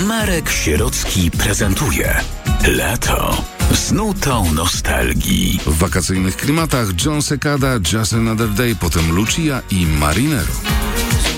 Marek Sierocki prezentuje Lato. Snutą nostalgii. W wakacyjnych klimatach John Cicada, Just Another Day, potem Lucia i Marinero.